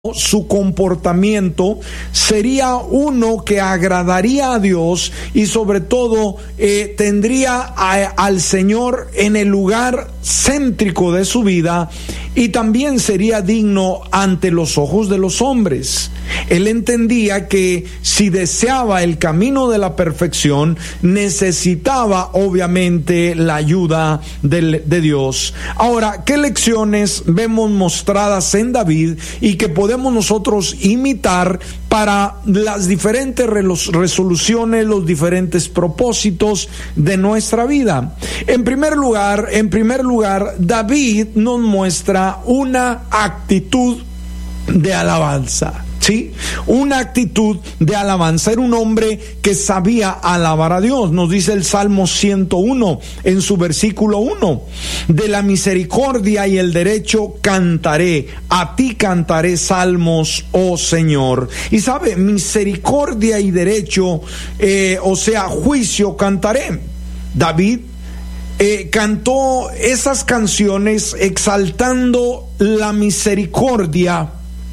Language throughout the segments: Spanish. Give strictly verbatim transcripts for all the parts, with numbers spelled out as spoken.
su comportamiento sería uno que agradaría a Dios y sobre todo eh, tendría a, al Señor en el lugar céntrico de su vida y también sería digno ante los ojos de los hombres. Él entendía que si deseaba el camino de la perfección, necesitaba obviamente la ayuda de, de Dios. Ahora, ¿qué lecciones vemos mostradas en David y que podemos nosotros imitar para las diferentes resoluciones, los diferentes propósitos de nuestra vida? En primer lugar, en primer lugar, David nos muestra una actitud de alabanza. Sí, una actitud de alabanza. Era un hombre que sabía alabar a Dios. Nos dice el Salmo ciento uno en su versículo uno: de la misericordia y el derecho cantaré, a ti cantaré salmos, oh Señor. Y sabe, misericordia y derecho, eh, o sea, juicio cantaré. David eh, cantó esas canciones exaltando la misericordia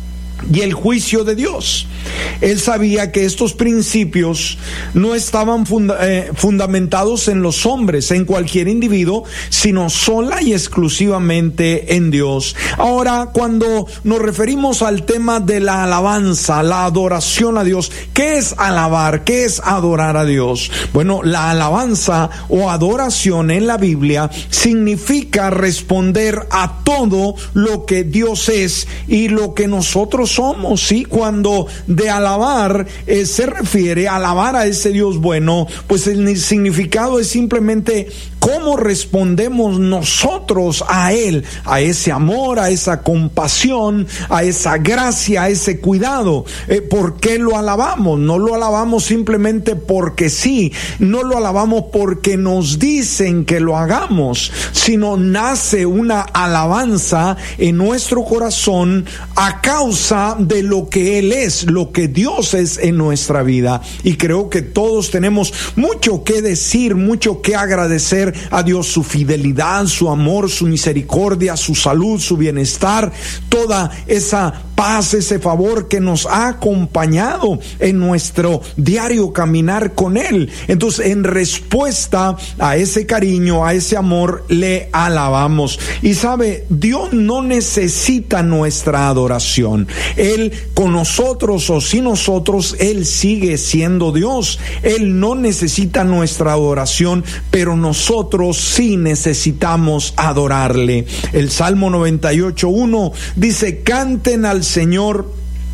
y el juicio de Dios. Él sabía que estos principios no estaban funda, eh, fundamentados en los hombres, en cualquier individuo, sino sola y exclusivamente en Dios. Ahora, cuando nos referimos al tema de la alabanza, la adoración a Dios, ¿qué es alabar? ¿Qué es adorar a Dios? Bueno, la alabanza o adoración en la Biblia significa responder a todo lo que Dios es y lo que nosotros somos, ¿sí? Cuando de alabar eh, se refiere a alabar a ese Dios bueno, pues el significado es simplemente cómo respondemos nosotros a Él, a ese amor, a esa compasión, a esa gracia, a ese cuidado. Eh, ¿Por qué lo alabamos? No lo alabamos simplemente porque sí, no lo alabamos porque nos dicen que lo hagamos, sino nace una alabanza en nuestro corazón a causa de lo que Él es, lo que Dios es en nuestra vida. Y creo que todos tenemos mucho que decir, mucho que agradecer a Dios, su fidelidad, su amor, su misericordia, su salud, su bienestar, toda esa paz, ese favor que nos ha acompañado en nuestro diario caminar con Él. Entonces, en respuesta a ese cariño, a ese amor, le alabamos. Y sabe, Dios no necesita nuestra adoración. Él con nosotros o sin nosotros, Él sigue siendo Dios. Él no necesita nuestra adoración, pero nosotros sí necesitamos adorarle. El Salmo noventa y ocho uno dice: canten al Señor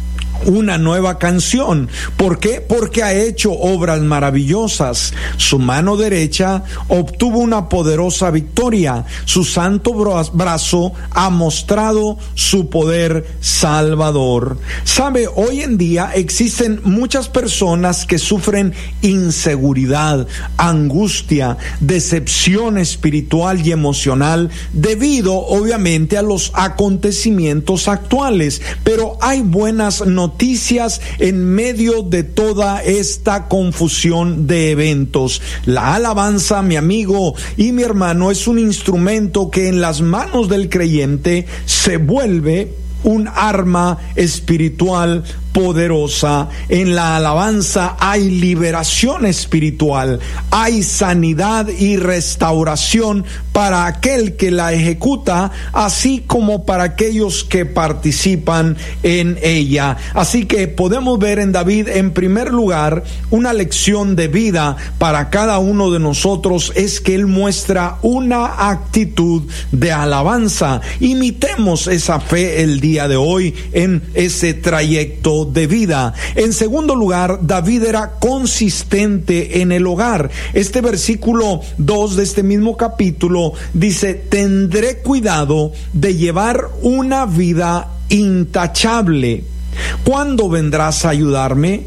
una nueva canción. ¿Por qué? Porque ha hecho obras maravillosas. Su mano derecha obtuvo una poderosa victoria. Su santo brazo ha mostrado su poder salvador. Sabe, hoy en día existen muchas personas que sufren inseguridad, angustia, decepción espiritual y emocional debido, obviamente, a los acontecimientos actuales. Pero hay buenas noticias noticias en medio de toda esta confusión de eventos. La alabanza, mi amigo y mi hermano, es un instrumento que en las manos del creyente se vuelve un arma espiritual poderosa. En la alabanza hay liberación espiritual, hay sanidad y restauración para aquel que la ejecuta, así como para aquellos que participan en ella. Así que podemos ver en David, en primer lugar, una lección de vida para cada uno de nosotros, es que él muestra una actitud de alabanza. Imitemos esa fe el día de hoy en ese trayecto de vida. En segundo lugar, David era consistente en el hogar. Este versículo dos de este mismo capítulo dice: tendré cuidado de llevar una vida intachable. ¿Cuándo vendrás a ayudarme?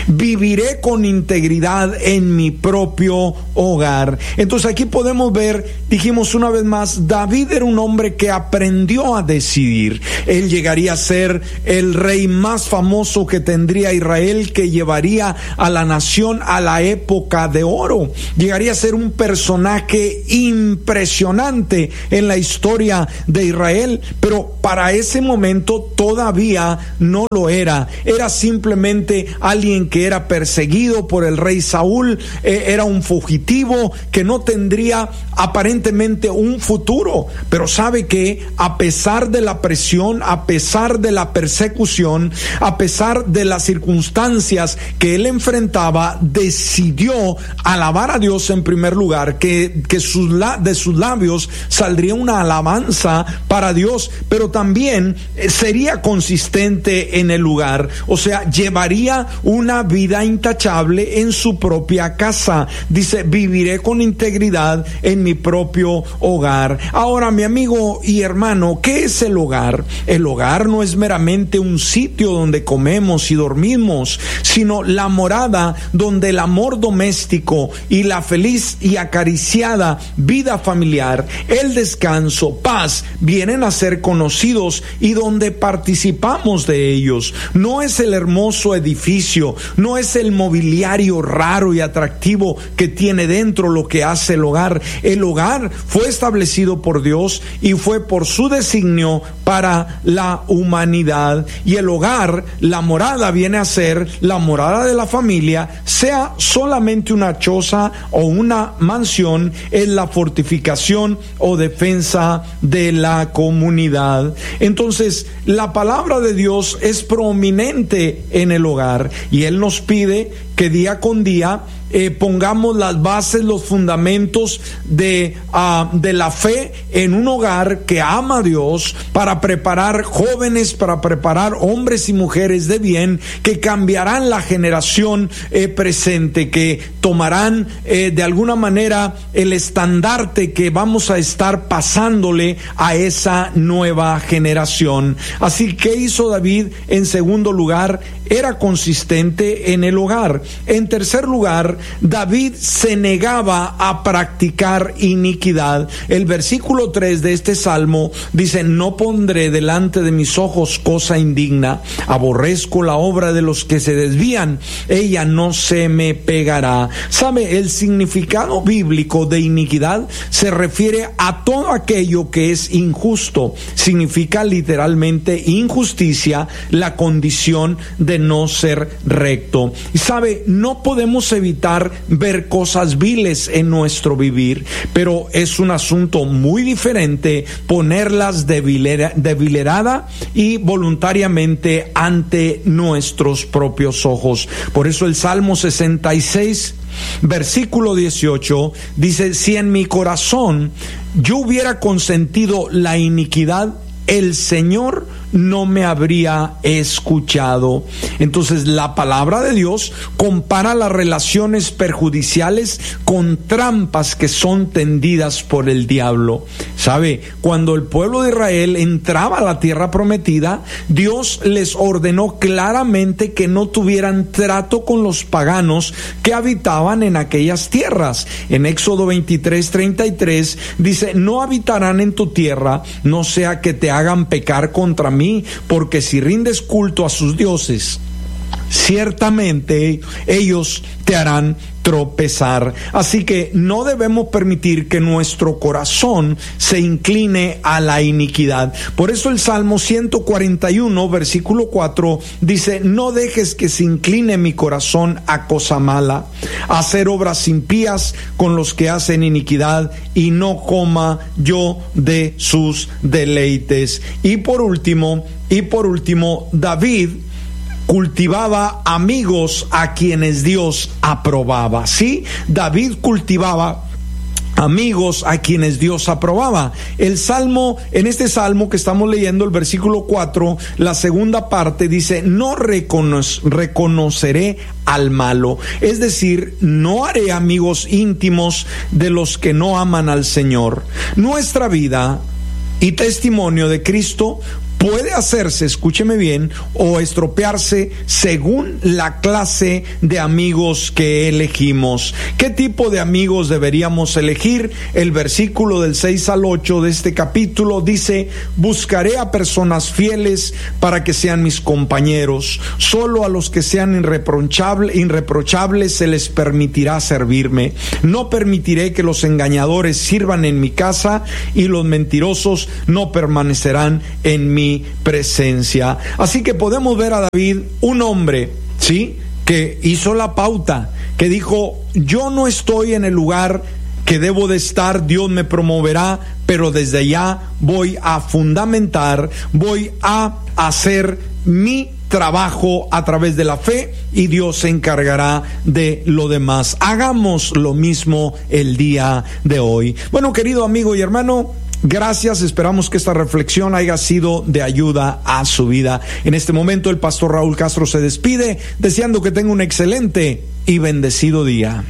viviré con integridad en mi propio hogar. Entonces aquí podemos ver, dijimos una vez más, David era un hombre que aprendió a decidir. Él llegaría a ser el rey más famoso que tendría Israel, que llevaría a la nación a la época de oro. Llegaría a ser un personaje impresionante en la historia de Israel, pero para ese momento todavía no lo era. Era simplemente alguien que era perseguido por el rey Saúl, eh, era un fugitivo que no tendría aparentemente un futuro. Pero sabe que a pesar de la presión, a pesar de la persecución, a pesar de las circunstancias que él enfrentaba, decidió alabar a Dios en primer lugar, que, que sus, de sus labios saldría una alabanza para Dios, pero también sería consistente en el lugar, o sea, llevaría una vida intachable en su propia casa. Dice, viviré con integridad en mi propio hogar. Ahora, mi amigo y hermano, ¿qué es el hogar? El hogar no es meramente un sitio donde comemos y dormimos, sino la morada donde el amor doméstico y la feliz y acariciada vida familiar, el descanso, paz, vienen a ser conocidos y donde participamos de ellos. No es el hermoso edificio, no es el mobiliario raro y atractivo que tiene dentro lo que hace el hogar. El hogar fue establecido por Dios y fue por su designio para la humanidad. Y el hogar, la morada, viene a ser la morada de la familia, sea solamente una choza o una mansión, es la fortificación o defensa de la comunidad. Entonces, la palabra de Dios es prominente en el hogar y Él nos pide que día con día Eh, pongamos las bases, los fundamentos de, uh, de la fe en un hogar que ama a Dios, para preparar jóvenes, para preparar hombres y mujeres de bien que cambiarán la generación eh, presente, que tomarán eh, de alguna manera el estandarte que vamos a estar pasándole a esa nueva generación. Así que hizo David en segundo lugar, era consistente en el hogar. En tercer lugar, David se negaba a practicar iniquidad. El versículo tres de este salmo dice: no pondré delante de mis ojos cosa indigna, aborrezco la obra de los que se desvían, ella no se me pegará. ¿Sabe? El significado bíblico de iniquidad se refiere a todo aquello que es injusto. Significa literalmente injusticia, la condición de no ser recto. Y sabe, no podemos evitar ver cosas viles en nuestro vivir, pero es un asunto muy diferente ponerlas de vilera, de vilerada y voluntariamente ante nuestros propios ojos. Por eso el Salmo sesenta y seis, versículo dieciocho, dice: si en mi corazón yo hubiera consentido la iniquidad, el Señor no me habría escuchado. Entonces la palabra de Dios compara las relaciones perjudiciales con trampas que son tendidas por el diablo. ¿Sabe? Cuando el pueblo de Israel entraba a la tierra prometida, Dios les ordenó claramente que no tuvieran trato con los paganos que habitaban en aquellas tierras. En Éxodo veintitrés, treinta y tres dice: no habitarán en tu tierra, no sea que te hagan pecar contra mí, porque si rindes culto a sus dioses, ciertamente ellos te harán tropezar. Así que no debemos permitir que nuestro corazón se incline a la iniquidad. Por eso el Salmo ciento cuarenta y uno, versículo cuatro, dice: no dejes que se incline mi corazón a cosa mala, a hacer obras impías con los que hacen iniquidad, y no coma yo de sus deleites. Y por último, y por último, David cultivaba amigos a quienes Dios aprobaba. Sí, David cultivaba amigos a quienes Dios aprobaba. El salmo, en este salmo que estamos leyendo, el versículo cuatro, la segunda parte dice: no recono- reconoceré al malo. Es decir, no haré amigos íntimos de los que no aman al Señor. Nuestra vida y testimonio de Cristo puede hacerse, escúcheme bien, o estropearse según la clase de amigos que elegimos. ¿Qué tipo de amigos deberíamos elegir? El versículo del seis al ocho de este capítulo dice: buscaré a personas fieles para que sean mis compañeros. Solo a los que sean irreprochables, irreprochables se les permitirá servirme. No permitiré que los engañadores sirvan en mi casa y los mentirosos no permanecerán en mi presencia. Así que podemos ver a David, un hombre, ¿sí?, que hizo la pauta, que dijo: yo no estoy en el lugar que debo de estar, Dios me promoverá, pero desde allá voy a fundamentar, voy a hacer mi trabajo a través de la fe y Dios se encargará de lo demás. Hagamos lo mismo el día de hoy. Bueno, querido amigo y hermano, gracias, esperamos que esta reflexión haya sido de ayuda a su vida. En este momento el pastor Raúl Castro se despide, deseando que tenga un excelente y bendecido día.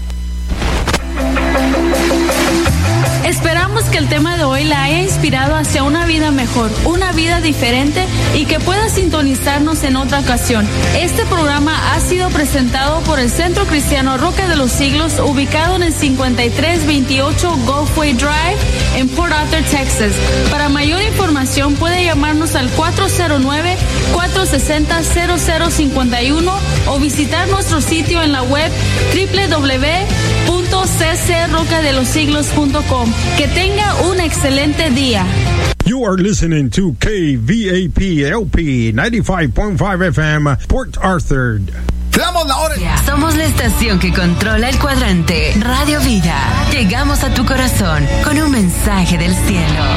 Esperamos que el tema de hoy la haya inspirado hacia una vida mejor, una vida diferente, y que pueda sintonizarnos en otra ocasión. Este programa ha sido presentado por el Centro Cristiano Roca de los Siglos, ubicado en el cincuenta y tres veintiocho Gulfway Drive en Port Arthur, Texas. Para mayor información puede llamarnos al cuatro cero nueve, cuatro seis cero, cero cero cinco uno o visitar nuestro sitio en la web doble u doble u doble u punto c c roca de los siglos punto com. Que tenga un excelente día. You are listening to K V A P L P ninety-five point five F M, Port Arthur. Damos la hora. Somos la estación que controla el cuadrante. Radio Vida. Llegamos a tu corazón con un mensaje del cielo.